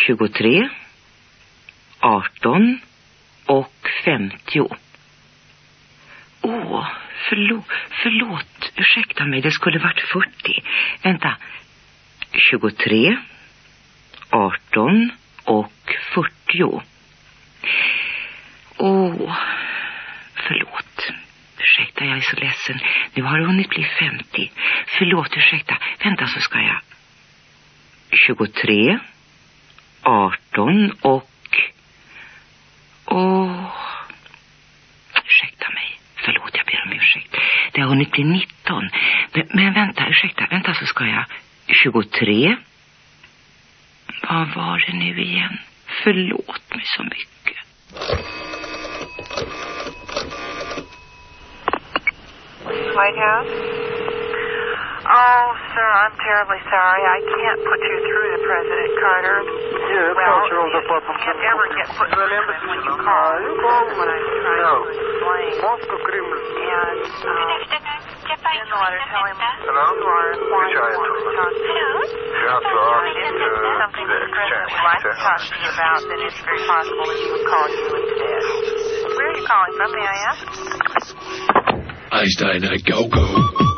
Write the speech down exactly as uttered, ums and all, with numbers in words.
tjugotre, arton och femtio. Åh, förlåt, förlåt, ursäkta mig, det skulle varit fyrtio. Vänta, tjugotre, arton och fyrtio. Åh, förlåt. Ursäkta, jag är så ledsen. Nu har det hunnit bli femtio. Förlåt, ursäkta. Vänta så ska jag. tjugotre, arton och... Åh, ursäkta mig. Förlåt, jag ber om ursäkt. Det har hunnit bli nitton. Men, men vänta, ursäkta. Vänta så ska jag. tjugotre. Vad var det nu igen? Förlåt mig så mycket. White House? Oh, sir, I'm terribly sorry. I can't put you through to President Carter. Yeah, well, cultural you department. can't ever get put through to him when you call. That's what I'm trying No. to explain. Moscow Kremlin. And, um, in the letter, tell him Hello? you are why you Which want to talk to him. Yeah, so, uh, If it's something that the President would like to talk to you about, then it's very possible that he would call you instead. Where are you calling from, may I ask? Einstein, go, go.